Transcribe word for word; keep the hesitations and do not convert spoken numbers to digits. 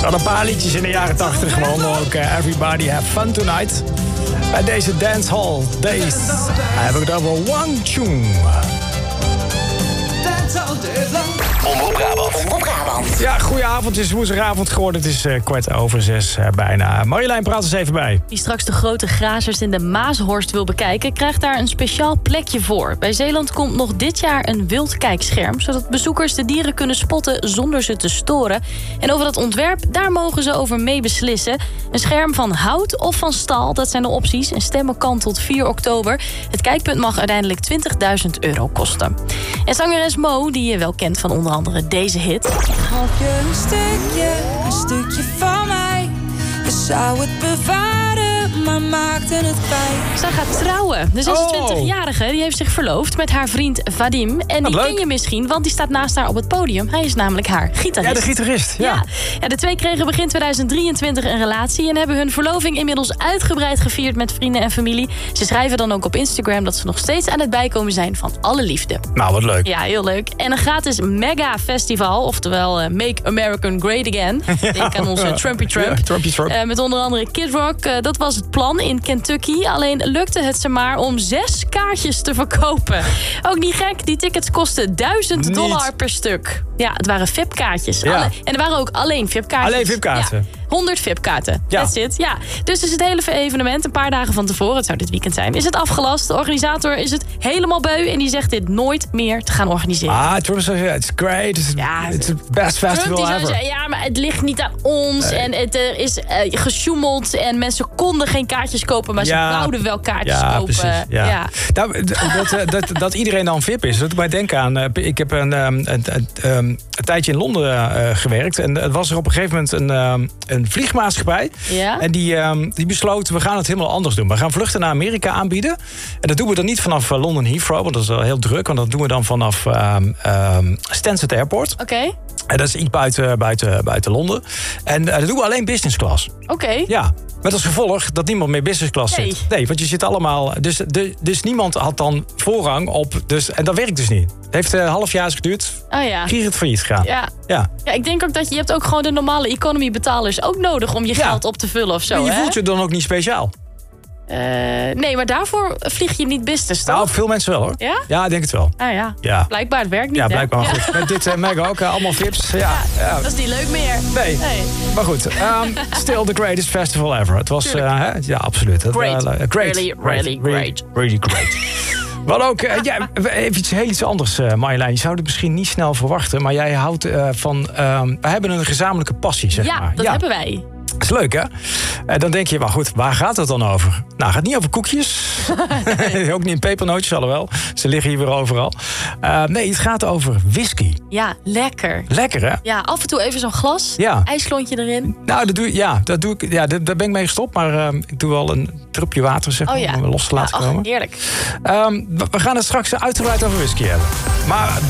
Er een paar liedjes in de jaren tachtig gewoon. Ook uh, Everybody Have Fun Tonight. Bij deze Dancehall Days hebben we het over Wang Chung. Omroep Brabant. Omroep Brabant. Ja, goedenavond. Het is woensdagavond geworden. Het is uh, kwart over zes uh, bijna. Marjolein, praat eens even bij. Wie straks de grote grazers in de Maashorst wil bekijken, krijgt daar een speciaal plekje voor. Bij Zeeland komt nog dit jaar een wildkijkscherm, zodat bezoekers de dieren kunnen spotten zonder ze te storen. En over dat ontwerp, daar mogen ze over mee beslissen. Een scherm van hout of van stal, dat zijn de opties. En stemmen kan tot vier oktober. Het kijkpunt mag uiteindelijk twintigduizend euro kosten. En zangeres Mo, die je wel kent van onder andere deze hit. Gaf je een stukje, een stukje van mij. Je zou het bewaren, maar maakte het kwijt. Zij gaat trouwen. De zesentwintigjarige die heeft zich verloofd met haar vriend Vadim. En die leuk. ken je misschien, want die staat naast haar op het podium. Hij is namelijk haar gitarist. Ja, de gitarist. Ja. Ja. Ja, de twee kregen begin tweeduizend drieëntwintig een relatie... en hebben hun verloving inmiddels uitgebreid gevierd met vrienden en familie. Ze schrijven dan ook op Instagram dat ze nog steeds aan het bijkomen zijn van alle liefde. Nou, wat leuk. Ja, heel leuk. En een gratis mega-festival, oftewel uh, Make American Great Again. Ja. Denk aan onze Trumpy Trump. Ja, Trumpy Trump. Uh, met onder andere Kid Rock. Uh, dat was het plan in Kentucky. Alleen lukte het ze maar om zes kaartjes te verkopen. Ook niet gek, die tickets kosten duizend dollar per stuk. Ja, het waren V I P-kaartjes. Ja. Alle, en er waren ook alleen V I P-kaartjes. Alleen V I P-kaarten? Ja, honderd V I P-kaarten. Ja. That's it. Ja. Dus is het hele evenement een paar dagen van tevoren, het zou dit weekend zijn, is het afgelast. De organisator is het helemaal beu en die zegt dit nooit meer te gaan organiseren. Ah, Trump zegt, it's great. It's, Ja, it's the best festival Trump die zou ever. zeggen, ja, maar het ligt niet aan ons. Nee. En het er is uh, gesjoemeld. En mensen konden geen kaartjes kopen, maar Ja. ze wouden wel kaartjes Ja, kopen. precies. Ja. Ja. Nou, d- dat, eh, dat, dat iedereen dan V I P is, dat doet mij denken aan... eh, ik heb een, um, een, een, um, een tijdje in Londen uh, gewerkt. En er was er op een gegeven moment een, um, een vliegmaatschappij. Ja? En die, um, die besloot, we gaan het helemaal anders doen. We gaan vluchten naar Amerika aanbieden. En dat doen we dan niet vanaf uh, London Heathrow, want dat is wel heel druk. Want dat doen we dan vanaf um, um, Stansted Airport. Oké, okay. En dat is iets buiten, buiten, buiten Londen. En uh, dat doen we alleen business class. oké. Okay. Ja, met als gevolg dat niemand meer business class Nee. zit. Nee, want je zit allemaal... Dus, de, dus niemand had dan voorrang op... Dus, en dat werkt dus niet. Het heeft een uh, half jaar geduurd. Oh ja. Gier het failliet gegaan. Ja. Ja. Ja, ik denk ook dat je, je hebt ook gewoon de normale economy betalers ook nodig om je Ja. geld op te vullen of zo. Maar je hè? voelt je dan ook niet speciaal. Uh, nee, maar daarvoor vlieg je niet business, toch? Nou, veel mensen wel hoor. Ja? Ja, ik denk het wel. Ah ja. Ja. Blijkbaar, het werkt niet. Ja, hè? blijkbaar wel Ja. goed. Met dit uh, merken ook uh, allemaal V I P's. Ja, ja. Dat is niet leuk meer. Nee. Nee. Maar goed, um, still the greatest festival ever. Het was, uh, hè? Ja, absoluut. Het, Great. Uh, great. Really, really great. Really great. Wat ook, uh, ja, even iets heel iets anders, uh, Marjolein. Je zou het misschien niet snel verwachten, maar jij houdt uh, van... Uh, we hebben een gezamenlijke passie, zeg Ja, maar. dat hebben wij. Dat is leuk, hè? En dan denk je, maar goed, waar gaat het dan over? Nou, het gaat niet over koekjes. Ook niet in pepernootjes, alhoewel. Ze liggen hier weer overal. Uh, nee, het gaat over whisky. Ja, lekker. Lekker, hè? Ja, af en toe even zo'n glas. Ja. IJsklontje erin. Nou, dat doe, ja, dat doe ik, ja, daar daar ben ik mee gestopt. Maar uh, ik doe wel een drupje water, zeg maar, Oh ja. om hem los te laten Ja, ach, komen. heerlijk. Um, we gaan het straks uitgebreid over whisky hebben. Maar